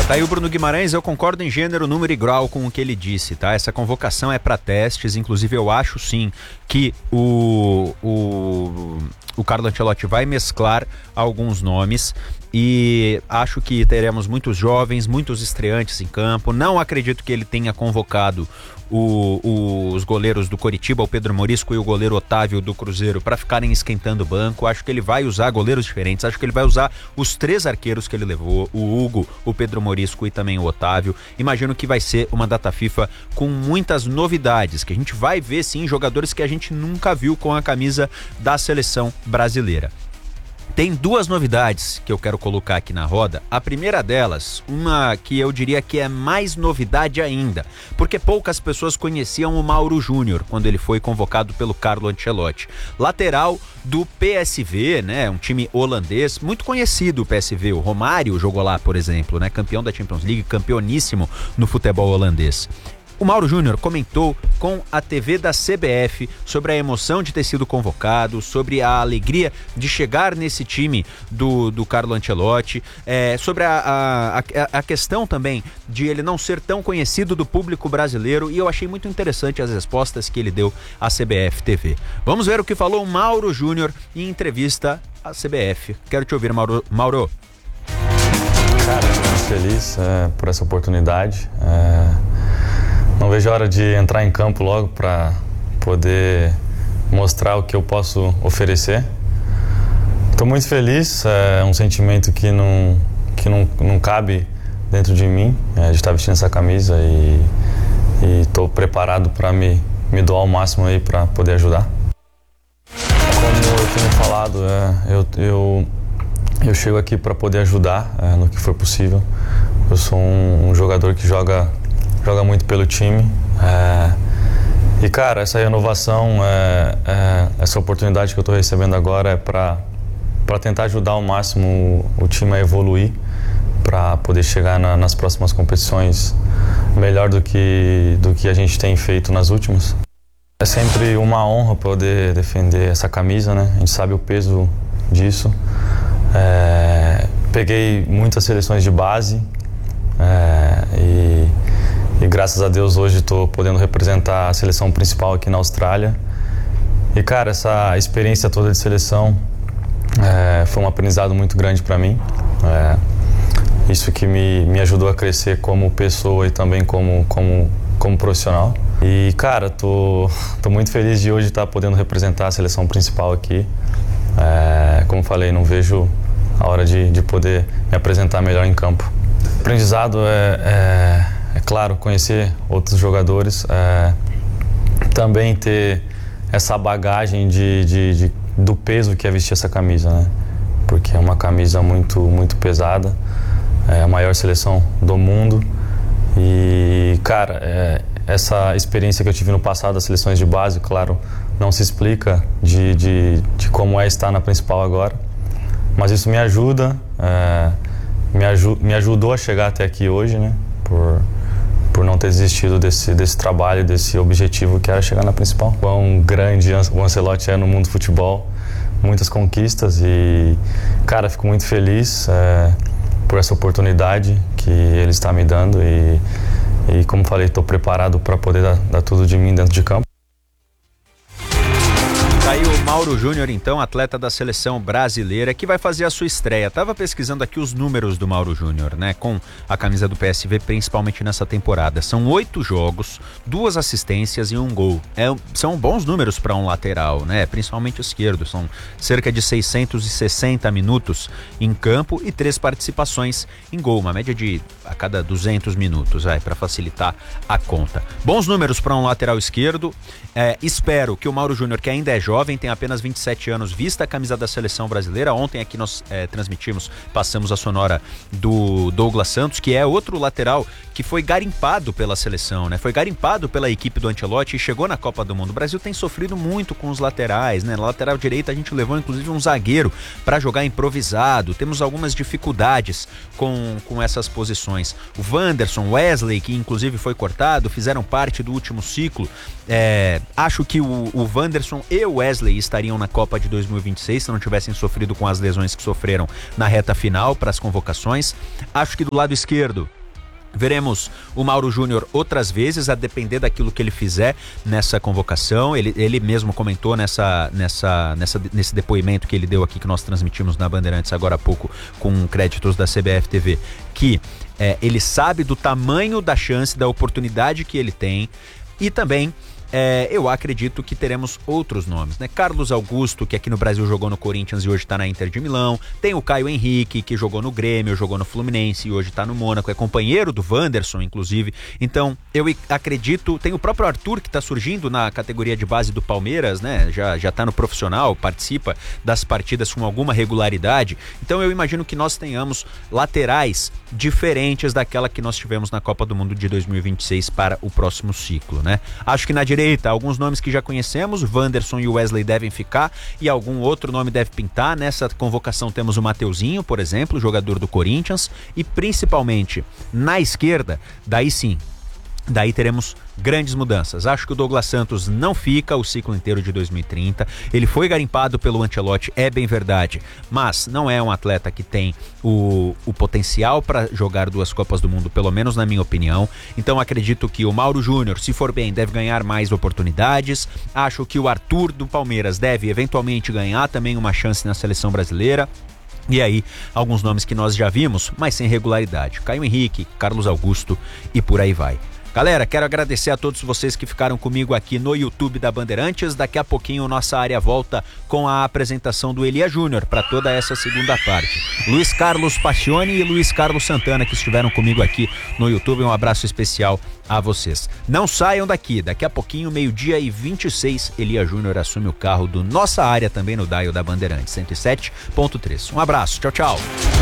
Tá aí o Bruno Guimarães, eu concordo em gênero, número e grau com o que ele disse, tá? Essa convocação é para testes, inclusive eu acho sim que o Carlo Ancelotti vai mesclar alguns nomes e acho que teremos muitos jovens, muitos estreantes em campo. Não acredito que ele tenha convocado os goleiros do Coritiba, o Pedro Morisco e o goleiro Otávio do Cruzeiro, para ficarem esquentando o banco. Acho que ele vai usar goleiros diferentes, acho que ele vai usar os 3 arqueiros que ele levou, o Hugo, o Pedro Morisco e também o Otávio. Imagino que vai ser uma data FIFA com muitas novidades, que a gente vai ver sim jogadores que a gente nunca viu com a camisa da seleção brasileira. Tem 2 novidades que eu quero colocar aqui na roda. A primeira delas, uma que eu diria que é mais novidade ainda, porque poucas pessoas conheciam o Mauro Júnior quando ele foi convocado pelo Carlo Ancelotti. Lateral do PSV, né? Um time holandês, muito conhecido o PSV. O Romário jogou lá, por exemplo, né? Campeão da Champions League, campeoníssimo no futebol holandês. O Mauro Júnior comentou com a TV da CBF sobre a emoção de ter sido convocado, sobre a alegria de chegar nesse time do Carlo Ancelotti, sobre a questão também de ele não ser tão conhecido do público brasileiro, e eu achei muito interessante as respostas que ele deu à CBF TV. Vamos ver o que falou o Mauro Júnior em entrevista à CBF. Quero te ouvir, Mauro. Cara, eu tô muito feliz por essa oportunidade. Não vejo a hora de entrar em campo logo para poder mostrar o que eu posso oferecer. Estou muito feliz, é um sentimento que não cabe dentro de mim, de estar vestindo essa camisa, e estou preparado para me doar ao máximo aí para poder ajudar. Como eu tenho falado, eu chego aqui para poder ajudar no que for possível. Eu sou um jogador que joga muito pelo time, e cara, essa renovação, essa oportunidade que eu estou recebendo agora é para tentar ajudar ao máximo o time a evoluir, para poder chegar nas próximas competições melhor do que a gente tem feito nas últimas. É sempre uma honra poder defender essa camisa, né? A gente sabe o peso disso. Peguei muitas seleções de base, e graças a Deus hoje estou podendo representar a seleção principal aqui na Austrália. E cara, essa experiência toda de seleção foi um aprendizado muito grande para mim. Isso que me ajudou a crescer como pessoa e também como profissional. E cara, tô muito feliz de hoje estar podendo representar a seleção principal aqui. Como falei, não vejo a hora de poder me apresentar melhor em campo. O aprendizado é claro, conhecer outros jogadores, também ter essa bagagem do peso que é vestir essa camisa, né? Porque é uma camisa muito, muito pesada, é a maior seleção do mundo. E, cara, essa experiência que eu tive no passado das seleções de base, claro, não se explica de como estar na principal agora. Mas isso me ajuda, me ajudou a chegar até aqui hoje, né? Por não ter desistido desse trabalho, desse objetivo que era chegar na principal. Quão grande o Ancelotti é no mundo do futebol, muitas conquistas, e, cara, fico muito feliz por essa oportunidade que ele está me dando, e como falei, estou preparado para poder dar tudo de mim dentro de campo. Aí o Mauro Júnior, então, atleta da seleção brasileira, que vai fazer a sua estreia. Tava pesquisando aqui os números do Mauro Júnior, né, com a camisa do PSV, principalmente nessa temporada. São 8 jogos, 2 assistências e 1 gol. São bons números para um lateral, né, principalmente esquerdo. São cerca de 660 minutos em campo e 3 participações em gol, uma média de a cada 200 minutos, para facilitar a conta. Bons números para um lateral esquerdo. Espero que o Mauro Júnior, que ainda é jovem, tem apenas 27 anos, vista a camisa da seleção brasileira. Ontem aqui nós passamos a sonora do Douglas Santos, que é outro lateral que foi garimpado pela seleção, né? Foi garimpado pela equipe do Ancelotti e chegou na Copa do Mundo. O Brasil tem sofrido muito com os laterais, né? Na lateral direita a gente levou inclusive um zagueiro para jogar improvisado. Temos algumas dificuldades com essas posições. O Wanderson, Wesley, que inclusive foi cortado, fizeram parte do último ciclo. Acho que o Wanderson e o Wesley estariam na Copa de 2026 se não tivessem sofrido com as lesões que sofreram na reta final para as convocações. Acho que do lado esquerdo Veremos o Mauro Júnior outras vezes, a depender daquilo que ele fizer nessa convocação. Ele mesmo comentou nesse depoimento que ele deu aqui, que nós transmitimos na Bandeirantes agora há pouco, com créditos da CBF TV, que ele sabe do tamanho da chance, da oportunidade que ele tem, e também eu acredito que teremos outros nomes, né? Carlos Augusto, que aqui no Brasil jogou no Corinthians e hoje tá na Inter de Milão. Tem o Caio Henrique, que jogou no Grêmio, jogou no Fluminense e hoje tá no Mônaco, é companheiro do Wanderson, inclusive. Então, eu acredito, tem o próprio Arthur, que tá surgindo na categoria de base do Palmeiras, né? Já tá no profissional, participa das partidas com alguma regularidade. Então, eu imagino que nós tenhamos laterais diferentes daquela que nós tivemos na Copa do Mundo de 2026 para o próximo ciclo, né? Acho que na direita, alguns nomes que já conhecemos, o Wanderson e o Wesley devem ficar, e algum outro nome deve pintar. Nessa convocação temos o Mateuzinho, por exemplo, jogador do Corinthians, e principalmente na esquerda, daí teremos grandes mudanças. Acho que o Douglas Santos não fica o ciclo inteiro de 2030. Ele foi garimpado pelo Ancelotti, é bem verdade, mas não é um atleta que tem o potencial para jogar 2 Copas do Mundo, pelo menos na minha opinião. Então acredito que o Mauro Júnior, se for bem, deve ganhar mais oportunidades. Acho que o Arthur do Palmeiras deve eventualmente ganhar também uma chance na seleção brasileira. E aí, alguns nomes que nós já vimos, mas sem regularidade. Caio Henrique, Carlos Augusto e por aí vai. Galera, quero agradecer a todos vocês que ficaram comigo aqui no YouTube da Bandeirantes. Daqui a pouquinho nossa área volta com a apresentação do Elia Júnior para toda essa segunda parte. Luiz Carlos Pacioni e Luiz Carlos Santana, que estiveram comigo aqui no YouTube, um abraço especial a vocês. Não saiam daqui, daqui a pouquinho, 12h26, Elia Júnior assume o carro do Nossa Área também no dial da Bandeirantes, 107.3. Um abraço, tchau, tchau.